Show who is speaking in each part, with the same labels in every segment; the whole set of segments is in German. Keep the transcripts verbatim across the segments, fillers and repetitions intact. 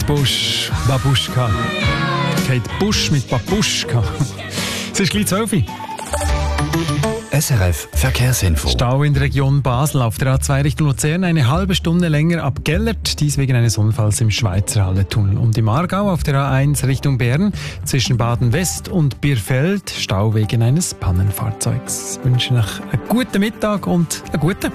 Speaker 1: Kate Bush, Babuschka. Kate Bush mit Babuschka. Es ist gleich zwölf Uhr.
Speaker 2: S R F Verkehrsinfo.
Speaker 1: Stau in der Region Basel auf der A zwei Richtung Luzern eine halbe Stunde länger ab Gellert, dies wegen eines Unfalls im Schweizerhalle-Tunnel. Und im Aargau auf der A eins Richtung Bern zwischen Baden-West und Bierfeld Stau wegen eines Pannenfahrzeugs. Ich wünsche noch einen guten Mittag und einen guten.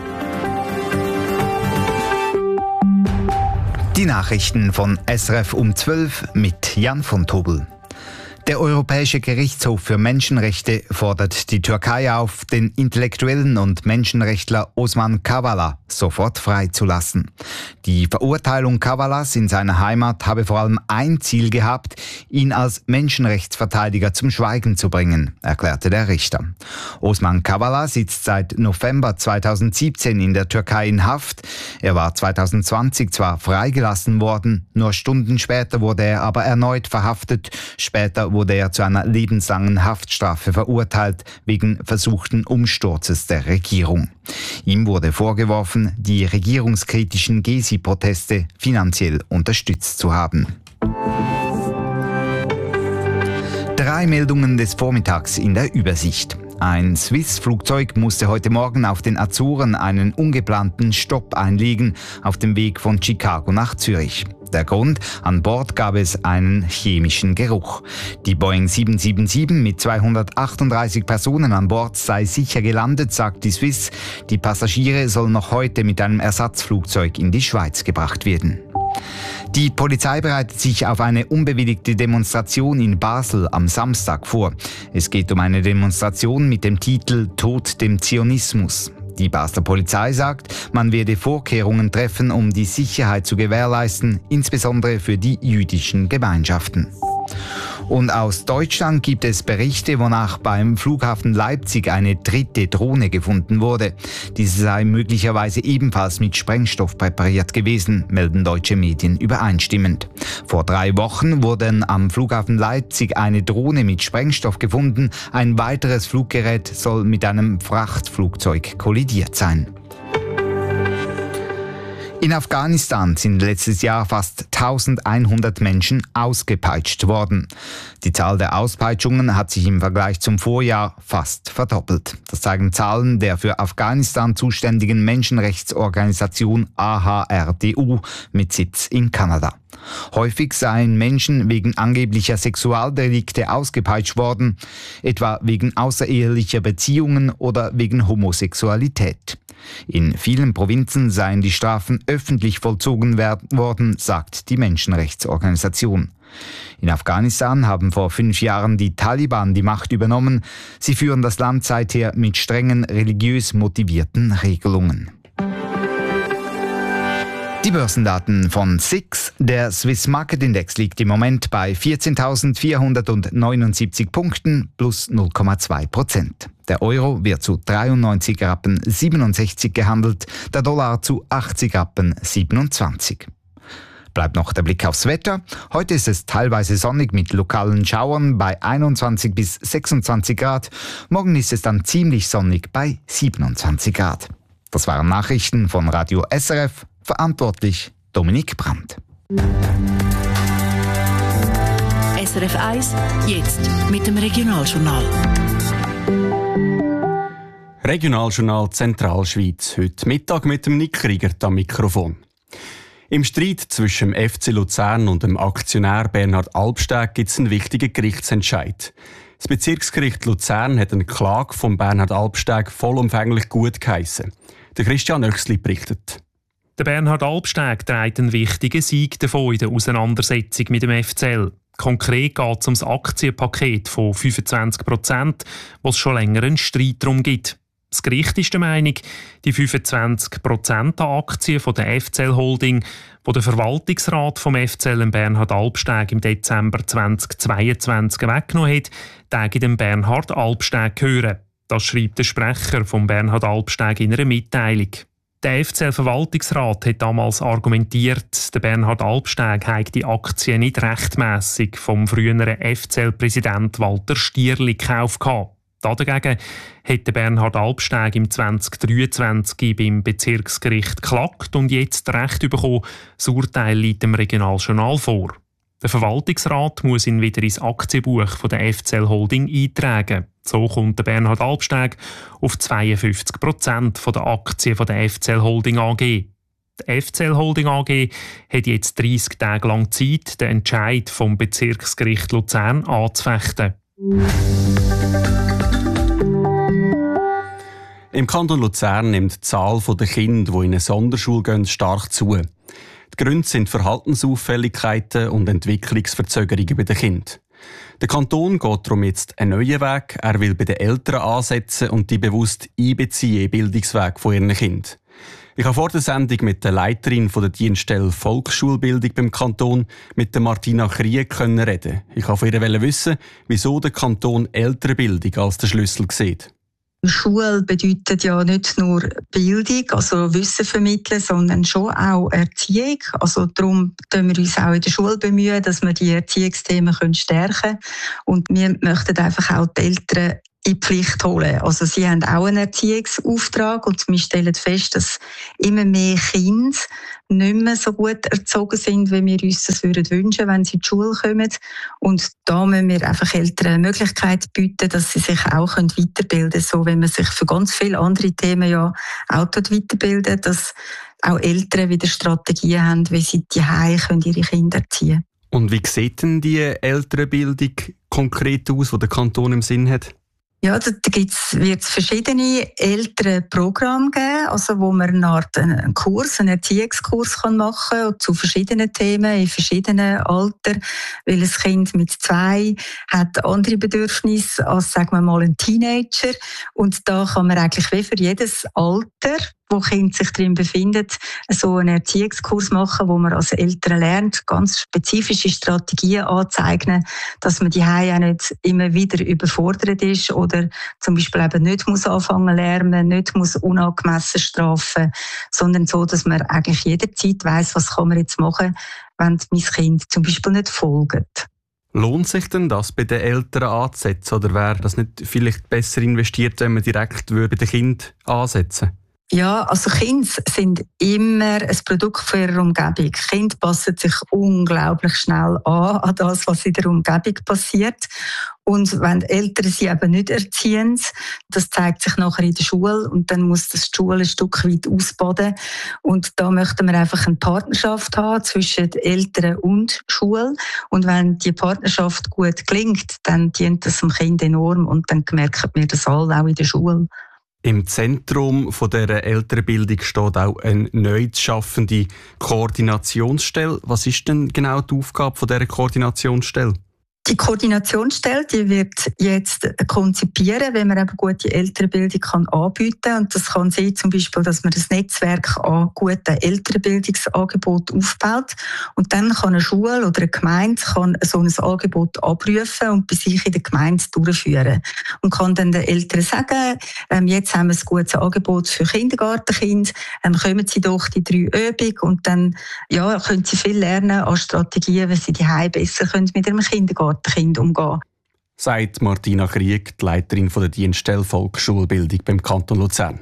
Speaker 3: Die Nachrichten von S R F um zwölf mit Jan von Tobel. Der Europäische Gerichtshof für Menschenrechte fordert die Türkei auf, den Intellektuellen und Menschenrechtler Osman Kavala sofort freizulassen. Die Verurteilung Kavalas in seiner Heimat habe vor allem ein Ziel gehabt, ihn als Menschenrechtsverteidiger zum Schweigen zu bringen, erklärte der Richter. Osman Kavala sitzt seit November zweitausendsiebzehn in der Türkei in Haft. Er war zweitausendzwanzig zwar freigelassen worden, nur Stunden später wurde er aber erneut verhaftet. Später wurde er zu einer lebenslangen Haftstrafe verurteilt wegen versuchten Umsturzes der Regierung. Ihm wurde vorgeworfen, die regierungskritischen Gezi-Proteste finanziell unterstützt zu haben. Drei Meldungen des Vormittags in der Übersicht. Ein Swiss-Flugzeug musste heute Morgen auf den Azoren einen ungeplanten Stopp einlegen auf dem Weg von Chicago nach Zürich. Der Grund: an Bord gab es einen chemischen Geruch. Die Boeing sieben sieben sieben mit zweihundertachtunddreißig Personen an Bord sei sicher gelandet, sagt die Swiss. Die Passagiere sollen noch heute mit einem Ersatzflugzeug in die Schweiz gebracht werden. Die Polizei bereitet sich auf eine unbewilligte Demonstration in Basel am Samstag vor. Es geht um eine Demonstration mit dem Titel »Tod dem Zionismus«. Die Basler Polizei sagt, man werde Vorkehrungen treffen, um die Sicherheit zu gewährleisten, insbesondere für die jüdischen Gemeinschaften. Und aus Deutschland gibt es Berichte, wonach beim Flughafen Leipzig eine dritte Drohne gefunden wurde. Diese sei möglicherweise ebenfalls mit Sprengstoff präpariert gewesen, melden deutsche Medien übereinstimmend. Vor drei Wochen wurde am Flughafen Leipzig eine Drohne mit Sprengstoff gefunden. Ein weiteres Fluggerät soll mit einem Frachtflugzeug kollidiert sein. In Afghanistan sind letztes Jahr fast eintausendeinhundert Menschen ausgepeitscht worden. Die Zahl der Auspeitschungen hat sich im Vergleich zum Vorjahr fast verdoppelt. Das zeigen Zahlen der für Afghanistan zuständigen Menschenrechtsorganisation A H R D U mit Sitz in Kanada. Häufig seien Menschen wegen angeblicher Sexualdelikte ausgepeitscht worden, etwa wegen außerehelicher Beziehungen oder wegen Homosexualität. In vielen Provinzen seien die Strafen öffentlich vollzogen worden, sagt die Menschenrechtsorganisation. In Afghanistan haben vor fünf Jahren die Taliban die Macht übernommen. Sie führen das Land seither mit strengen religiös motivierten Regelungen. Die Börsendaten von S I X. Der Swiss Market Index liegt im Moment bei vierzehntausendvierhundertneunundsiebzig Punkten plus null Komma zwei Prozent. Der Euro wird zu dreiundneunzig Rappen siebenundsechzig gehandelt, der Dollar zu achtzig Rappen siebenundzwanzig. Bleibt noch der Blick aufs Wetter. Heute ist es teilweise sonnig mit lokalen Schauern bei einundzwanzig bis sechsundzwanzig Grad. Morgen ist es dann ziemlich sonnig bei siebenundzwanzig Grad. Das waren Nachrichten von Radio S R F. Verantwortlich Dominik Brandt.
Speaker 4: S R F eins, jetzt mit dem Regionaljournal.
Speaker 5: Regionaljournal Zentralschweiz. Heute Mittag mit dem Nick Krieger am Mikrofon. Im Streit zwischen dem F C Luzern und dem Aktionär Bernhard Albsteg gibt es einen wichtigen Gerichtsentscheid. Das Bezirksgericht Luzern hat eine Klage von Bernhard Albsteg vollumfänglich gut geheissen. Der Christian Oechsli berichtet.
Speaker 6: Der Bernhard Albsteg trägt einen wichtigen Sieg davon in der Auseinandersetzung mit dem F C L. Konkret geht es um das Aktienpaket von fünfundzwanzig Prozent, wo es schon länger einen Streit darum gibt. Das Gericht ist der Meinung, die fünfundzwanzig Prozent an Aktien von der F C L Holding, die der Verwaltungsrat vom F C L Bernhard Albsteg im Dezember zweitausendzweiundzwanzig weggenommen hat, täge dem Bernhard Albsteg gehören. Das schreibt der Sprecher von Bernhard Albsteg in einer Mitteilung. Der F C L-Verwaltungsrat hat damals argumentiert, der Bernhard Albsteg habe die Aktien nicht rechtmässig vom früheren F C L-Präsident Walter Stierli gekauft. Dagegen hätte Bernhard Albsteg im zwanzig dreiundzwanzig beim Bezirksgericht geklagt und jetzt Recht bekommen. Das Urteil liegt dem Regionaljournal vor. Der Verwaltungsrat muss ihn wieder ins Aktienbuch von der F C L Holding eintragen. So kommt der Bernhard Albsteg auf zweiundfünfzig Prozent der Aktien der F C L Holding A G. Die F C L Holding A G hat jetzt dreissig Tage lang Zeit, den Entscheid vom Bezirksgericht Luzern anzufechten.
Speaker 5: Im Kanton Luzern nimmt die Zahl der Kinder, die in eine Sonderschule gehen, stark zu. Die Gründe sind Verhaltensauffälligkeiten und Entwicklungsverzögerungen bei den Kindern. Der Kanton geht darum jetzt einen neuen Weg. Er will bei den Eltern ansetzen und die bewusst einbeziehen im Bildungsweg von ihren Kindern. Ich habe vor der Sendung mit der Leiterin von der Dienststelle Volksschulbildung beim Kanton, mit der Martina Krieg, reden. Ich wollte von ihr wissen, wieso der Kanton Elternbildung als den Schlüssel sieht.
Speaker 7: Schule bedeutet ja nicht nur Bildung, also Wissen vermitteln, sondern schon auch Erziehung. Also darum tun wir uns auch in der Schule bemühen, dass wir die Erziehungsthemen stärken können. Und wir möchten einfach auch die Eltern in die Pflicht holen. Also sie haben auch einen Erziehungsauftrag und wir stellen fest, dass immer mehr Kinder nicht mehr so gut erzogen sind, wie wir uns das würden wünschen, wenn sie in die Schule kommen. Und da müssen wir einfach Eltern eine Möglichkeit bieten, dass sie sich auch weiterbilden können. So, wenn man sich für ganz viele andere Themen ja auch weiterbilden, dass auch Eltern wieder Strategien haben, wie sie zu Hause ihre Kinder erziehen können.
Speaker 5: Und wie sieht denn die Elternbildung konkret aus, die der Kanton im Sinn hat?
Speaker 7: Ja, da wird es verschiedene ältere Programme geben, also wo man eine Art einen Kurs, einen Erziehungskurs kann machen zu verschiedenen Themen in verschiedenen Altern, weil ein Kind mit zwei hat andere Bedürfnisse als, sagen wir mal, ein Teenager, und da kann man eigentlich wie für jedes Alter, wo Kind sich drin befindet, so einen Erziehungskurs machen, wo man als Eltern lernt, ganz spezifische Strategien anzeigen, dass man die Hause auch nicht immer wieder überfordert ist oder zum Beispiel eben nicht muss anfangen lernen, nicht muss unangemessen strafen, sondern so, dass man eigentlich jederzeit weiss, was kann man jetzt machen, wenn mein Kind zum Beispiel nicht folgt.
Speaker 5: Lohnt sich denn das bei den Eltern anzusetzen, oder wäre das nicht vielleicht besser investiert, wenn man direkt bei den Kindern ansetzen würde?
Speaker 7: Ja, also Kinder sind immer ein Produkt von ihrer Umgebung. Kinder passen sich unglaublich schnell an, an das, was in der Umgebung passiert. Und wenn die Eltern sie eben nicht erziehen, das zeigt sich nachher in der Schule und dann muss das die Schule ein Stück weit ausbaden. Und da möchten wir einfach eine Partnerschaft haben zwischen Eltern und Schule. Und wenn die Partnerschaft gut gelingt, dann dient das dem Kind enorm und dann merken wir das alle auch in der Schule.
Speaker 5: Im Zentrum dieser Elternbildung steht auch eine neu zu schaffende Koordinationsstelle. Was ist denn genau die Aufgabe dieser Koordinationsstelle?
Speaker 7: Die Koordinationsstelle, die wird jetzt konzipieren, wenn man eben gute Elternbildung kann anbieten kann. Und das kann sein, zum Beispiel, dass man ein Netzwerk an guten Elternbildungsangeboten aufbaut. Und dann kann eine Schule oder eine Gemeinde kann so ein Angebot abrufen und bei sich in der Gemeinde durchführen. Und kann dann den Eltern sagen, ähm, jetzt haben wir ein gutes Angebot für Kindergartenkinder, ähm, kommen Sie doch die drei Übungen und dann ja, können Sie viel lernen an Strategien, wie Sie die Hause besser können mit Ihrem Kindergarten Kind umgehen.
Speaker 5: Sagt Martina Krieg, die Leiterin der Dienststelle Volksschulbildung beim Kanton Luzern.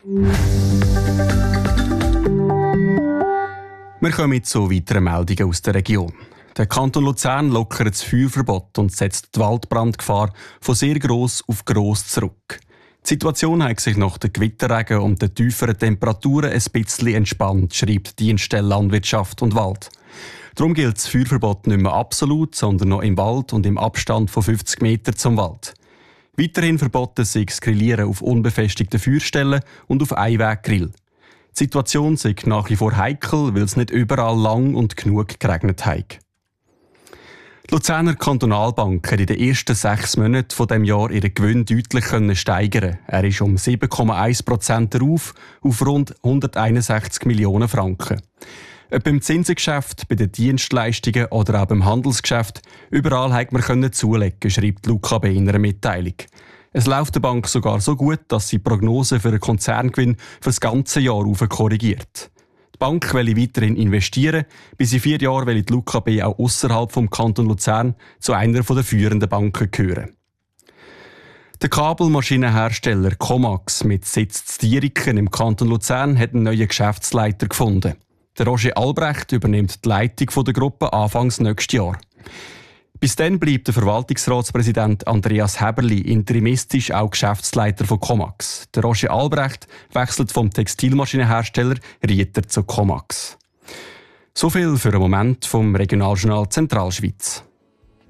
Speaker 5: Wir kommen zu weiteren Meldungen aus der Region. Der Kanton Luzern lockert das Feuerverbot und setzt die Waldbrandgefahr von sehr gross auf gross zurück. Die Situation hat sich nach den Gewitterregen und den tieferen Temperaturen ein bisschen entspannt, schreibt die Dienststelle Landwirtschaft und Wald. Darum gilt das Feuerverbot nicht mehr absolut, sondern noch im Wald und im Abstand von fünfzig Metern zum Wald. Weiterhin verboten sind das Grillieren auf unbefestigten Feuerstellen und auf Einweggrill. Die Situation ist nach wie vor heikel, weil es nicht überall lang und genug geregnet hat. Die Luzerner Kantonalbank hat in den ersten sechs Monaten von diesem Jahr ihren Gewinn deutlich steigern. Er ist um sieben Komma eins Prozent darauf auf rund hunderteinundsechzig Millionen Franken. Ob beim Zinsengeschäft, bei den Dienstleistungen oder auch beim Handelsgeschäft, überall hat man zulegen, schreibt Luca B. in einer Mitteilung. Es läuft der Bank sogar so gut, dass sie die Prognose für einen Konzerngewinn für das ganze Jahr korrigiert. Die Bank will weiterhin investieren. Bis in vier Jahren will die Luca B. auch ausserhalb vom Kanton Luzern zu einer der führenden Banken gehören. Der Kabelmaschinenhersteller Comax mit Sitz in Dieriken im Kanton Luzern hat einen neuen Geschäftsleiter gefunden. Der Roger Albrecht übernimmt die Leitung der Gruppe Anfangs nächstes Jahr. Bis dann bleibt der Verwaltungsratspräsident Andreas Häberli interimistisch auch Geschäftsleiter von Comax. Der Roger Albrecht wechselt vom Textilmaschinenhersteller Rieter zu Comax. So viel für einen Moment vom Regionaljournal Zentralschweiz.